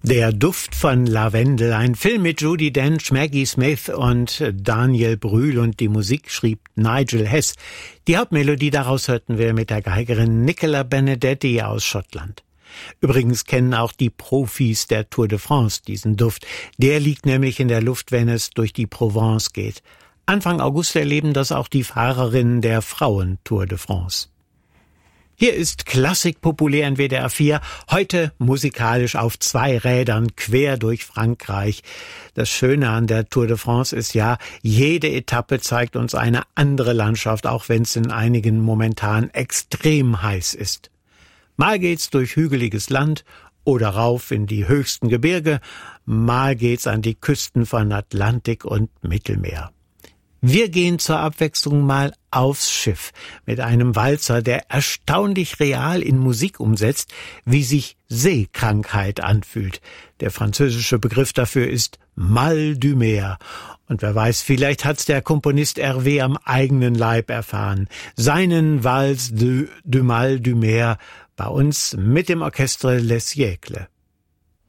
Der Duft von Lavendel, ein Film mit Judi Dench, Maggie Smith und Daniel Brühl, und die Musik schrieb Nigel Hess. Die Hauptmelodie daraus hörten wir mit der Geigerin Nicola Benedetti aus Schottland. Übrigens kennen auch die Profis der Tour de France diesen Duft. Der liegt nämlich in der Luft, wenn es durch die Provence geht. Anfang August erleben das auch die Fahrerinnen der Frauen-Tour de France. Hier ist Klassik populär in WDR 4, heute musikalisch auf 2 Rädern quer durch Frankreich. Das Schöne an der Tour de France ist ja, jede Etappe zeigt uns eine andere Landschaft, auch wenn es in einigen momentan extrem heiß ist. Mal geht's durch hügeliges Land oder rauf in die höchsten Gebirge, mal geht's an die Küsten von Atlantik und Mittelmeer. Wir gehen zur Abwechslung mal aufs Schiff mit einem Walzer, der erstaunlich real in Musik umsetzt, wie sich Seekrankheit anfühlt. Der französische Begriff dafür ist Mal du Mer. Und wer weiß, vielleicht hat's der Komponist Hervé am eigenen Leib erfahren. Seinen Valse du Mal du Mer bei uns mit dem Orchestre Les Siècles.